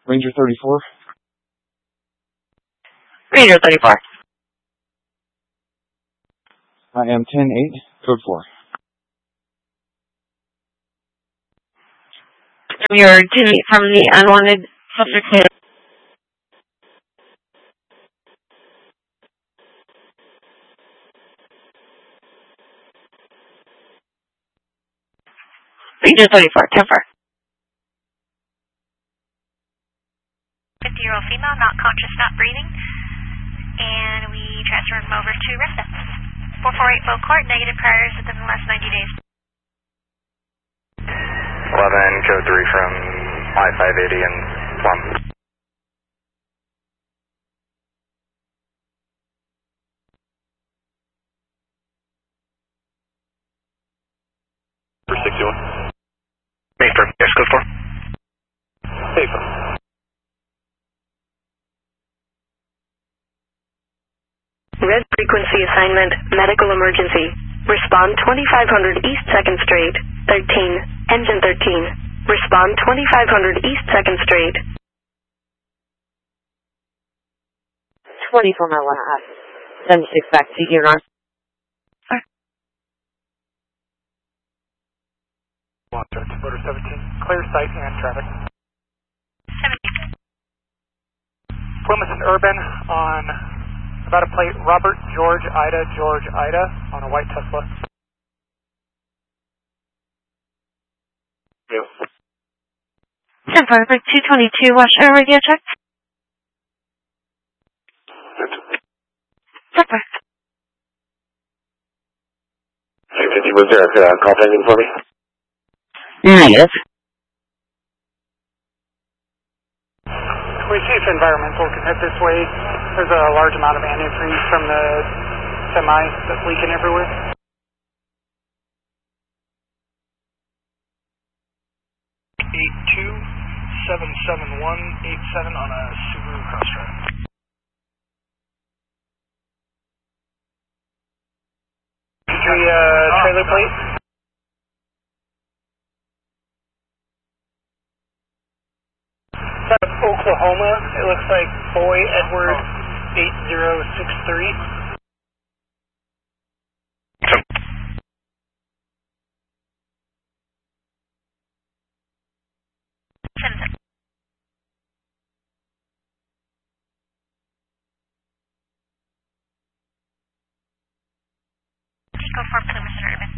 Ranger 34. Ranger 34. I am 10-8, code 4. You're 10-8 from the unwanted subject. Ranger 34, 10-4. 50-year-old female, not conscious, not breathing. And we transfer him over to residence. 448 Bow Court, negative priors within the last 90 days. 11, code 3 from I-580 and Plum. For 61. Paper, yes, code 4. Paper. Red frequency assignment, medical emergency. Respond 2500 East 2nd Street, 13, engine 13. Respond 2500 East 2nd Street. 24 mile 1 76 back to UNR. Motor 17, clear sight and traffic. 70. Plymouth and Urban on about a plate, Robert, George, Ida, on a white Tesla. Yeah. 10-4 for 222, watch our radio check. 10-4. 250 was there, call pending for me? Negative. We see if environmental can head this way. There's a large amount of antifreeze from the semi that's leaking everywhere. (82-77187) on a Subaru Crosstrek. Trailer plate. Out of Oklahoma, it looks like Boy Edward 8063. Go for Plymouth and Urban.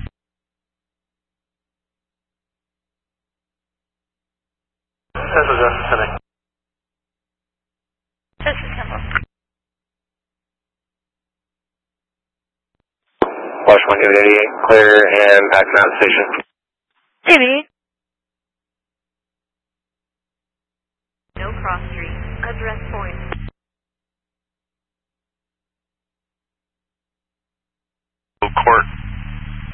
This is Justin. This is Temple. Wash 188, clear and back to Mountain Station. Maybe. No cross street. Address point